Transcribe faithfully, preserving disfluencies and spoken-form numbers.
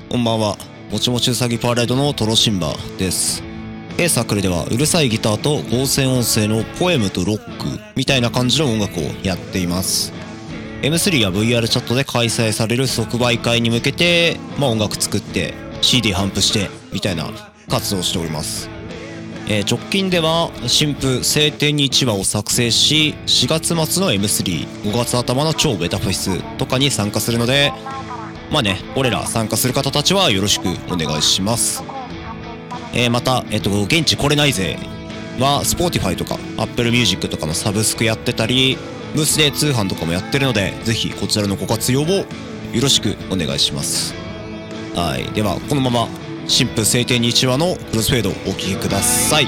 こんばんは。もちもちうさぎパレードのトロシンバです。A サークルではうるさいギターと合成音声のポエムとロックみたいな感じの音楽をやっています。エムスリー や ブイアール チャットで開催される即売会に向けて、まあ、音楽作って シーディー 頒布してみたいな活動をしております。えー、直近では新譜晴天にいちわを作成し、しがつ末の エムスリー、ごがつ頭の超ベタフェスとかに参加するので、まあね、俺ら参加する方たちはよろしくお願いします。えー、また、えっと、現地来れないぜは Spotify とか Apple Music とかのサブスクやってたり、ブースで通販とかもやってるので、ぜひこちらのご活用をよろしくお願いします。はい。では、このまま新婦晴天にいちわのクロスフェードをお聴きください。